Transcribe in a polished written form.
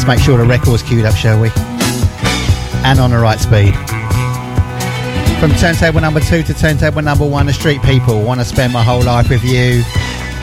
make sure the record's queued up, shall we? And on the right speed. From turntable number 2 to turntable number 1, the Street People. Want to spend my whole life with you.